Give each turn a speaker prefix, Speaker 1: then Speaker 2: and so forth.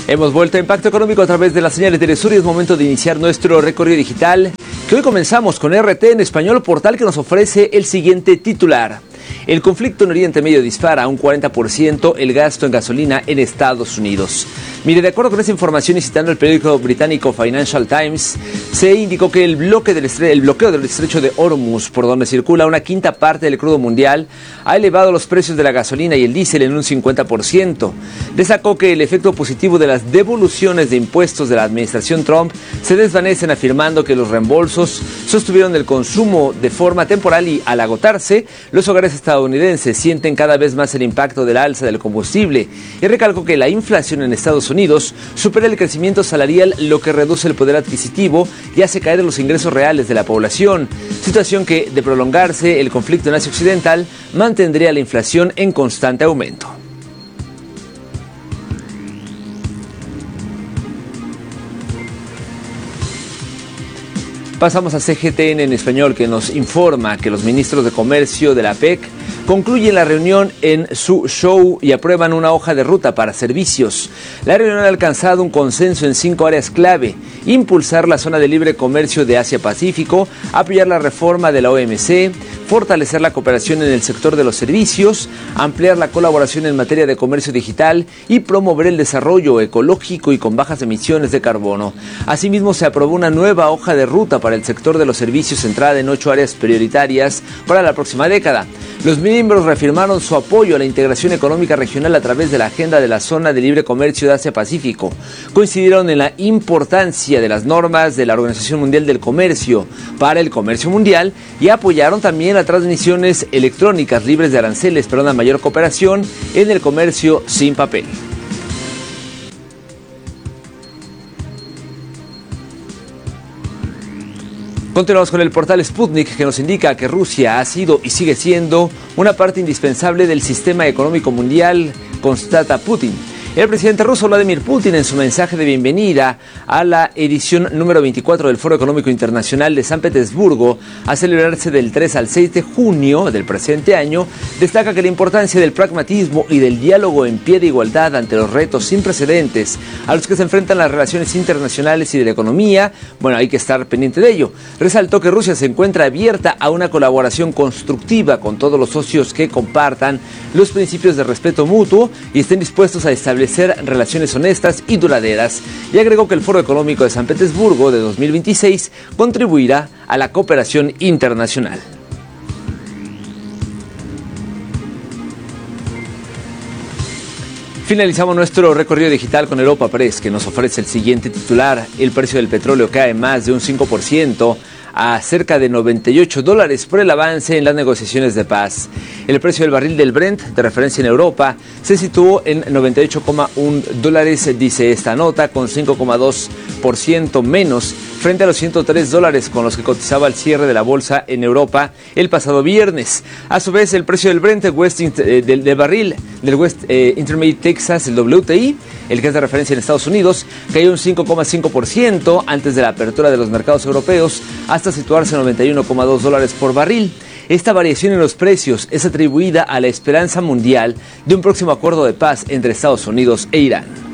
Speaker 1: Hemos vuelto a Impacto Económico a través de las señales de Sur y es momento de iniciar nuestro recorrido digital, que hoy comenzamos con RT en español, portal que nos ofrece el siguiente titular. El conflicto en Oriente Medio dispara a un 40% el gasto en gasolina en Estados Unidos. Mire, de acuerdo con esta información y citando el periódico británico Financial Times, se indicó que el bloqueo del estrecho de Hormuz, por donde circula una quinta parte del crudo mundial, ha elevado los precios de la gasolina y el diésel en un 50%. Destacó que el efecto positivo de las devoluciones de impuestos de la administración Trump se desvanecen, afirmando que los reembolsos sostuvieron el consumo de forma temporal y, al agotarse, los hogares estadounidenses sienten cada vez más el impacto de la alza del combustible, y recalcó que la inflación en Estados Unidos supera el crecimiento salarial, lo que reduce el poder adquisitivo y hace caer los ingresos reales de la población, situación que, de prolongarse el conflicto en Asia Occidental, mantendría la inflación en constante aumento. Pasamos a CGTN en español, que nos informa que los ministros de Comercio de la PEC concluyen la reunión en su show y aprueban una hoja de ruta para servicios. La reunión ha alcanzado un consenso en 5 áreas clave: impulsar la zona de libre comercio de Asia-Pacífico, apoyar la reforma de la OMC, fortalecer la cooperación en el sector de los servicios, ampliar la colaboración en materia de comercio digital y promover el desarrollo ecológico y con bajas emisiones de carbono. Asimismo, se aprobó una nueva hoja de ruta para el sector de los servicios centrada en 8 áreas prioritarias para la próxima década. Los miembros reafirmaron su apoyo a la integración económica regional a través de la agenda de la zona de libre comercio de Asia-Pacífico. Coincidieron en la importancia de las normas de la Organización Mundial del Comercio para el comercio mundial y apoyaron también las transmisiones electrónicas libres de aranceles para una mayor cooperación en el comercio sin papel. Continuamos con el portal Sputnik, que nos indica que Rusia ha sido y sigue siendo una parte indispensable del sistema económico mundial, constata Putin. El presidente ruso Vladimir Putin, en su mensaje de bienvenida a la edición número 24 del Foro Económico Internacional de San Petersburgo, a celebrarse del 3 al 6 de junio del presente año, destaca que la importancia del pragmatismo y del diálogo en pie de igualdad ante los retos sin precedentes a los que se enfrentan las relaciones internacionales y de la economía, hay que estar pendiente de ello. Resaltó que Rusia se encuentra abierta a una colaboración constructiva con todos los socios que compartan los principios de respeto mutuo y estén dispuestos a establecer relaciones honestas y duraderas, y agregó que el Foro Económico de San Petersburgo de 2026 contribuirá a la cooperación internacional. Finalizamos nuestro recorrido digital con Europa Press, que nos ofrece el siguiente titular: el precio del petróleo cae más de un 5% a cerca de $98 por el avance en las negociaciones de paz. El precio del barril del Brent, de referencia en Europa, se situó en $98,1, dice esta nota, con 5,2% menos frente a los $103 con los que cotizaba al cierre de la bolsa en Europa el pasado viernes. A su vez, el precio del Brent del barril del West Intermediate Texas, el WTI, el que es de referencia en Estados Unidos, cayó un 5,5% antes de la apertura de los mercados europeos, hasta situarse en $91,2 por barril. Esta variación en los precios es atribuida a la esperanza mundial de un próximo acuerdo de paz entre Estados Unidos e Irán.